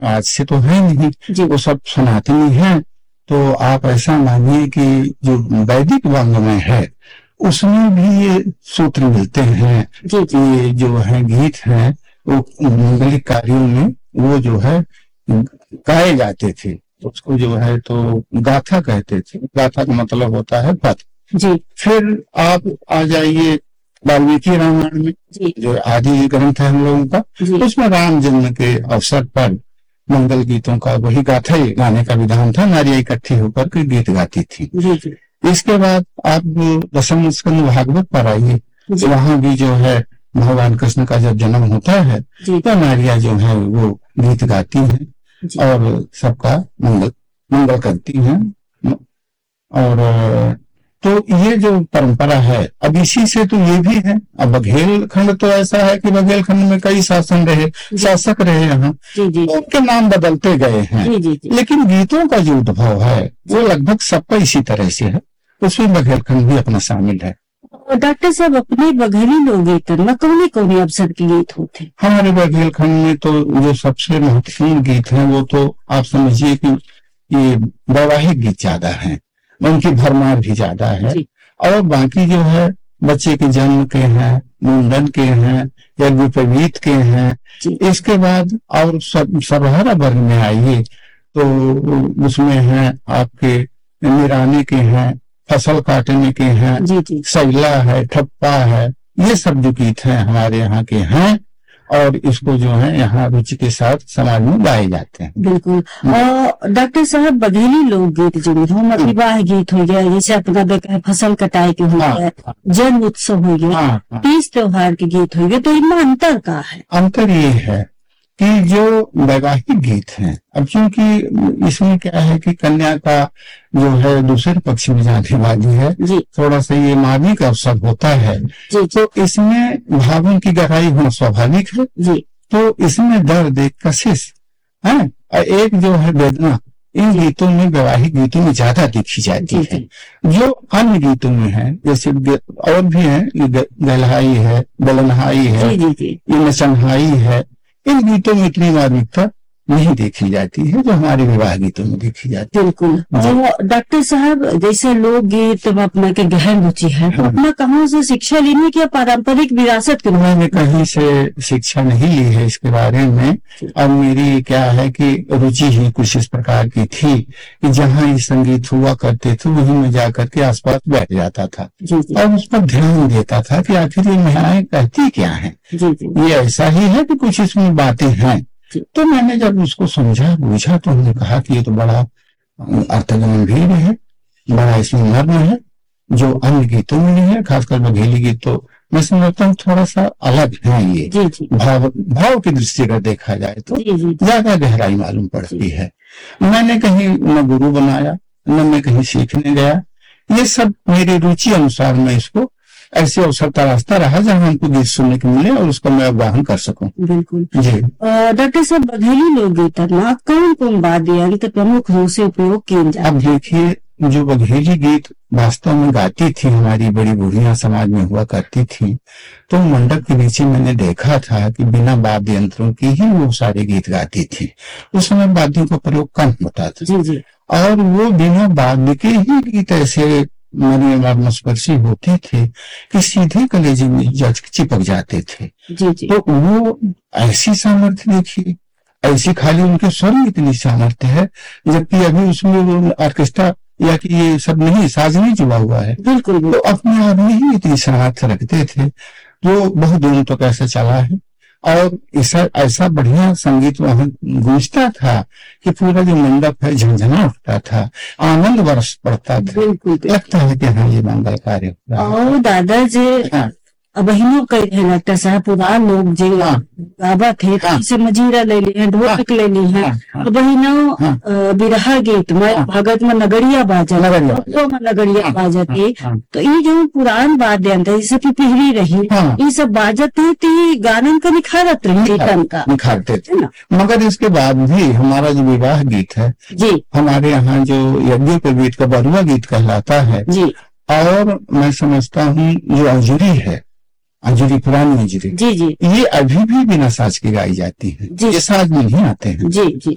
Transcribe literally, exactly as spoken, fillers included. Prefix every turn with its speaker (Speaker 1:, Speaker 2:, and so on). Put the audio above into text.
Speaker 1: आज से तो है नहीं,
Speaker 2: जी
Speaker 1: वो सब सनातनी है। तो आप ऐसा मानिए कि जो वैदिक वाङ्मय है उसमें भी ये सूत्र मिलते हैं
Speaker 2: जी
Speaker 1: कि ये जो है गीत हैं वो मंगलिक कार्यों में वो जो है गाए जाते थे। उसको जो है तो गाथा कहते थे। गाथा का मतलब होता है पद।
Speaker 2: जी
Speaker 1: फिर आप आ जाइए वाल्मीकि रामायण में,
Speaker 2: जी
Speaker 1: जो आदि ग्रंथ है हम लोगों का,
Speaker 2: जी
Speaker 1: उसमें राम जन्म के अवसर पर मंगल गीतों का वही गाथा ही गाने का विधान था। नारियां इकट्ठी होकर के गीत गाती थी।
Speaker 2: जी जी
Speaker 1: इसके बाद आप दसम स्कंद भागवत पर आइए,
Speaker 2: जी
Speaker 1: वहां भी जो है भगवान कृष्ण का जब जन्म होता है
Speaker 2: जी
Speaker 1: तो नारियां जो है वो गीत गाती हैं
Speaker 2: जी
Speaker 1: और सबका मंगल मंगल करती हैं। और तो ये जो परंपरा है अब इसी से तो ये भी है। अब बघेलखंड तो ऐसा है कि बघेलखंड में कई शासन रहे, शासक रहे यहाँ,
Speaker 2: जी जी
Speaker 1: तो उनके नाम बदलते गए हैं,
Speaker 2: जी जी जी
Speaker 1: लेकिन गीतों का जो उद्भव है वो लगभग सबका इसी तरह से है। उसमें बघेलखंड भी अपना शामिल है।
Speaker 2: और डॉक्टर साहब अपने बघेली लोकगीत में कौन कौन अवसर के गीत होते हैं?
Speaker 1: हमारे बघेलखंड में तो जो सबसे महत्वपूर्ण गीत है वो तो आप समझिए कि ये वैवाहिक गीत ज्यादा है, उनकी भरमार भी ज्यादा है।
Speaker 2: जी
Speaker 1: और बाकी जो है बच्चे के जन्म के हैं, मुंडन के हैं, यज्ञोपवीत के हैं।
Speaker 2: जी
Speaker 1: इसके बाद और सब सर्वहारा वर्ग में आइए तो उसमें है आपके निराने के हैं, फसल काटने के हैं,
Speaker 2: जी जी
Speaker 1: सैला है, ठप्पा है, ये सब जो गीत हैं हमारे यहाँ के हैं और इसको जो है यहाँ रुचि के साथ समाज में गाए जाते हैं।
Speaker 2: बिल्कुल। और डॉक्टर साहब बघेली लोकगीत जो हम विवाह गीत हो गया, जैसे अपना देखा है फसल कटाई के हो
Speaker 1: हाँ,
Speaker 2: गया,
Speaker 1: हाँ,
Speaker 2: जन्म उत्सव हो गया,
Speaker 1: हाँ, हाँ।
Speaker 2: तीज त्योहार के गीत हो गए, तो इनमें अंतर का है?
Speaker 1: अंतर ये है कि जो वैवाहिक गीत हैं, अब क्योंकि इसमें क्या है कि कन्या का जो है दूसरे पक्ष में जाने वाली है,
Speaker 2: जी
Speaker 1: थोड़ा सा ये मार्मिक अवसर होता है,
Speaker 2: जी
Speaker 1: तो इसमें भावों की गहराई होना स्वाभाविक है।
Speaker 2: जी
Speaker 1: तो इसमें दर्द, एक कशिश है और एक जो है वेदना, इन गीतों में वैवाहिक गीतों में ज्यादा देखी जाती
Speaker 2: जी
Speaker 1: है।
Speaker 2: जी
Speaker 1: जो अन्य गीतों में है जैसे गे- और भी है, ये ग- गलहाई है, बलनहाई है,
Speaker 2: जी जी जी
Speaker 1: ये नचनहाई है, इन गीतों में इतनी मार्मिकता नहीं देखी जाती है जो हमारे विवाह गीतों में देखी जाती
Speaker 2: बिल्कुल।
Speaker 1: हाँ।
Speaker 2: जो डॉक्टर साहब जैसे लोकगीत में अपना के गहन रुचि है, तो
Speaker 1: हाँ।
Speaker 2: अपना कहाँ से शिक्षा लेने की पारंपरिक विरासत के
Speaker 1: है। मैंने कहीं से शिक्षा नहीं ली है इसके बारे में। अब मेरी क्या है कि रुचि ही कुछ इस प्रकार की थी कि जहाँ ये संगीत हुआ करते थे वहीं में जाकर के आसपास बैठ जाता था
Speaker 2: जी जी
Speaker 1: और उस पर ध्यान देता था कि आखिर ये महिलाएं कहती क्या हैं।
Speaker 2: जी जी
Speaker 1: ये ऐसा ही है कि कुछ इसमें बातें हैं। तो मैंने जब उसको समझा बूझा तो हमने कहा कि ये तो बड़ा अर्थ गंभीर है, बड़ा इसमें मर्म है जो अन्य गीतों में नहीं है। खासकर बघेली गीत तो मैं समझता हूँ थोड़ा सा अलग है। ये
Speaker 2: जी जी
Speaker 1: भाव भाव की दृष्टि अगर देखा जाए तो
Speaker 2: जी जी
Speaker 1: ज्यादा गहराई मालूम पड़ती है। मैंने कहीं न गुरु बनाया न मैं कहीं सीखने गया, ये सब मेरी रुचि अनुसार मैं इसको ऐसे अवसर तलाशता रहा जहां हमको गीत सुनने को मिले और उसका मैं अवगाहन कर सकूं।
Speaker 2: बिल्कुल।
Speaker 1: जी
Speaker 2: अ, डॉक्टर साहब बघेली लोकगीत में कौन कौन वाद्य यंत्र प्रमुख रूप से उपयोग किए जाते
Speaker 1: अब देखिए, जो बघेली गीत वास्तव में गाती थी हमारी बड़ी बूढ़ियां समाज में हुआ करती थी, तो मंडप के नीचे मैंने देखा था कि बिना वाद्य यंत्रों की ही वो सारे गीत गाती थी। उस समय वाद्यों का प्रयोग कम होता था
Speaker 2: जी जी
Speaker 1: और वो बिना वाद्य के ही गीत ऐसे मर्मस्पर्शी होते थे कि सीधे कलेजे में जज चिपक जाते थे।
Speaker 2: जी जी
Speaker 1: तो वो ऐसी सामर्थ्य देखिए, ऐसी खाली उनके स्वर में इतनी सामर्थ्य है, जबकि अभी उसमें वो ऑर्केस्ट्रा या कि ये सब नहीं, साज नहीं जुड़ा हुआ है।
Speaker 2: बिल्कुल
Speaker 1: तो
Speaker 2: बिल्कुल।
Speaker 1: अपने आप में ही इतनी सामर्थ्य रखते थे जो बहुत दिनों तक ऐसा चला है और ऐसा ऐसा बढ़िया संगीत वहां गूंजता था कि पूरा जो मंडप है झंझना उठता था, आनंद बरस पड़ता था।
Speaker 2: बिल्कुल
Speaker 1: लगता है कि हाँ ये मंगल कार्य हो रहा है।
Speaker 2: और दादाजी
Speaker 1: हाँ,
Speaker 2: बहनों कई है डॉक्टर साहब, पुरान लोग जो
Speaker 1: हाँ।
Speaker 2: गावा थे,
Speaker 1: हाँ।
Speaker 2: जैसे मजीरा ले ली है, ढोलक ले ली है,
Speaker 1: हाँ, हाँ।
Speaker 2: बहनों
Speaker 1: हाँ।
Speaker 2: अ, बिरहा गीत में
Speaker 1: हाँ।
Speaker 2: भगत में नगड़िया बाजा,
Speaker 1: नगड़िया।
Speaker 2: तो में नगड़िया
Speaker 1: हाँ,
Speaker 2: बाजती।
Speaker 1: हाँ, हाँ।
Speaker 2: तो ये जो पुरान वाद्य यंत्र जैसे पिपहिरी रही,
Speaker 1: हाँ।
Speaker 2: ये सब बाजती थी, गानन का निखारत रही तन का,
Speaker 1: निखारते थे
Speaker 2: है ना?
Speaker 1: मगर इसके बाद भी हमारा जो विवाह गीत है,
Speaker 2: जी
Speaker 1: हमारे यहाँ जो यज्ञोपवीत का बरुआ गीत कहलाता है,
Speaker 2: जी
Speaker 1: और मैं समझता हूँ जो अंजुरी है, अंजुरी पुरानी अंजुरी,
Speaker 2: जी जी
Speaker 1: ये अभी भी बिना साज के गाई जाती है।
Speaker 2: जी।
Speaker 1: ये साज में नहीं आते हैं।
Speaker 2: जी जी